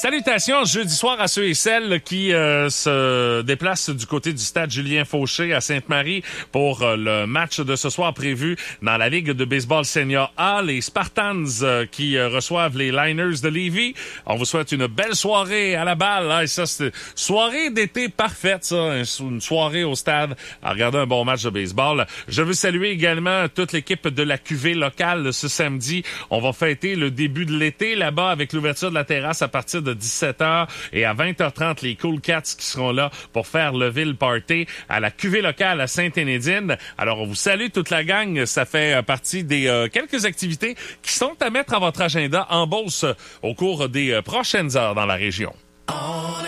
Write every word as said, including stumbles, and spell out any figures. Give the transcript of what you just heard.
Salutations jeudi soir à ceux et celles qui euh, se déplacent du côté du stade Julien Fauché à Sainte-Marie pour euh, le match de ce soir prévu dans la Ligue de baseball senior A. Les Spartans euh, qui euh, reçoivent les Liners de Lévis. On vous souhaite une belle soirée à la balle. Hein, et ça, c'est une soirée d'été parfaite, ça. Une soirée au stade à regarder un bon match de baseball. Je veux saluer également toute l'équipe de la Q V locale ce samedi. On va fêter le début de l'été là-bas avec l'ouverture de la terrasse à partir de dix-sept heures et à vingt heures trente, les Cool Cats qui seront là pour faire le Ville Party à la Q V locale à Sainte-Énédine. Alors, on vous salue toute la gang. Ça fait partie des euh, quelques activités qui sont à mettre à votre agenda en Beauce au cours des euh, prochaines heures dans la région. Oh.